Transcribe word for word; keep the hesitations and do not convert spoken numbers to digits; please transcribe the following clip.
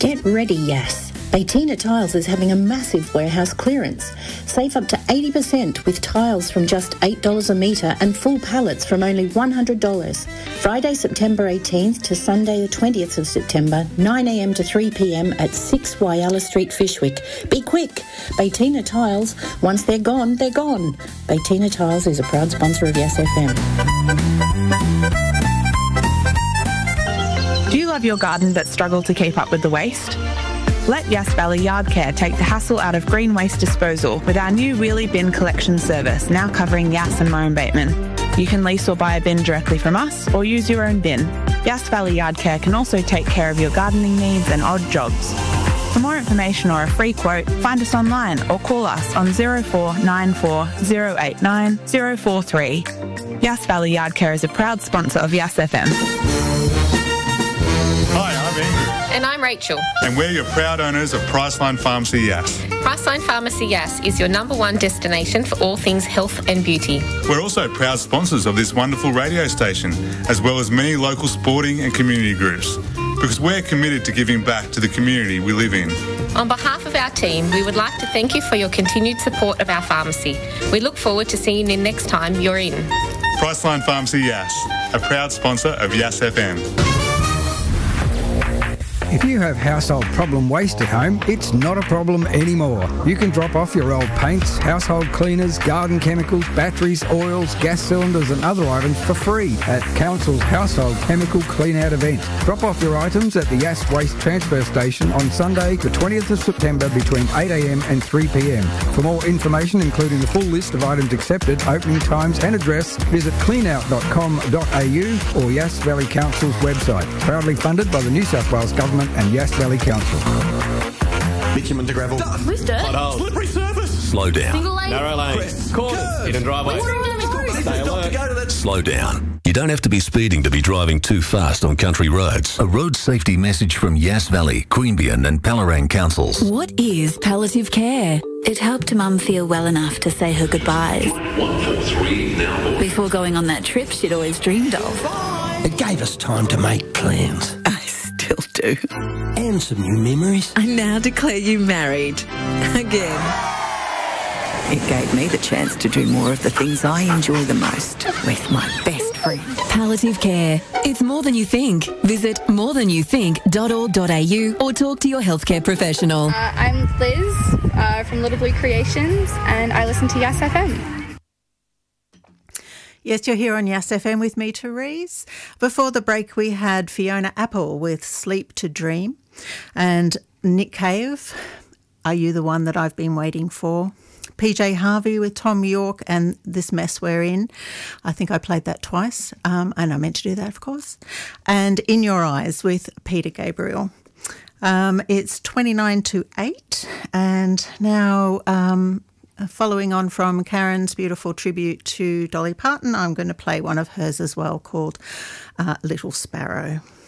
Get ready, Yass. Baytina Tiles is having a massive warehouse clearance. Save up to eighty percent with tiles from just eight dollars a metre and full pallets from only one hundred dollars. Friday, September eighteenth to Sunday the twentieth of September, nine a m to three p m at six Wyalla Street, Fyshwick. Be quick! Baytina Tiles, once they're gone, they're gone. Baytina Tiles is a proud sponsor of Yes F M. Do you love your garden but struggle to keep up with the waste? Let Yass Valley Yard Care take the hassle out of green waste disposal with our new wheelie bin collection service, now covering Yass and Murrum Bateman. You can lease or buy a bin directly from us or use your own bin. Yass Valley Yard Care can also take care of your gardening needs and odd jobs. For more information or a free quote, find us online or call us on zero four nine four zero eight nine zero four three. Yass Valley Yard Care is a proud sponsor of Yass F M. Hi, I'm Andrew. And I'm Rachel. And we're your proud owners of Priceline Pharmacy Yass. Priceline Pharmacy Yass is your number one destination for all things health and beauty. We're also proud sponsors of this wonderful radio station, as well as many local sporting and community groups, because we're committed to giving back to the community we live in. On behalf of our team, we would like to thank you for your continued support of our pharmacy. We look forward to seeing you next time you're in. Priceline Pharmacy Yass, a proud sponsor of Yass F M. If you have household problem waste at home, it's not a problem anymore. You can drop off your old paints, household cleaners, garden chemicals, batteries, oils, gas cylinders and other items for free at Council's Household Chemical Clean Out event. Drop off your items at the Yass Waste Transfer Station on Sunday the twentieth of September between eight a m and three p m. For more information, including the full list of items accepted, opening times and address, visit clean out dot com dot a u or Yass Valley Council's website. Proudly funded by the New South Wales Government and Yass Valley Council. Bitumen to gravel. Twisted. Pothole. Slippery surface. Slow down. Single lane. Narrow lanes. Corners. Hidden driveway. Stay alert. Slow down. You don't have to be speeding to be driving too fast on country roads. A road safety message from Yass Valley, Queanbeyan and Palorang councils. What is palliative care? It helped Mum feel well enough to say her goodbyes one four three now. before going on that trip she'd always dreamed of. It gave us time to make plans. I still do. And some new memories. I now declare you married. Again. It gave me the chance to do more of the things I enjoy the most with my best friend. Palliative care. It's more than you think. Visit more than you think dot org dot a u or talk to your healthcare professional. Uh, I'm Liz uh, from Little Blue Creations and I listen to Yass F M. Yes, you're here on Yass F M with me, Therese. Before the break, we had Fiona Apple with Sleep to Dream and Nick Cave, Are You the One That I've Been Waiting For? P J Harvey with Tom York and This Mess We're In. I think I played that twice, um, and I meant to do that, of course. And In Your Eyes with Peter Gabriel. Um, it's twenty-nine to eight, and now um, following on from Karen's beautiful tribute to Dolly Parton, I'm going to play one of hers as well called uh, Little Sparrow.